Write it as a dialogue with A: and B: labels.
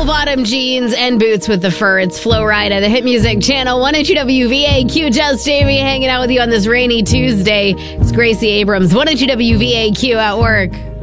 A: bell-bottom jeans and boots with the fur. It's Flo Rida, the hit music channel 102 WVAQ. Just Jamie hanging out with you on this rainy Tuesday. It's Gracie Abrams, 102 WVAQ at work.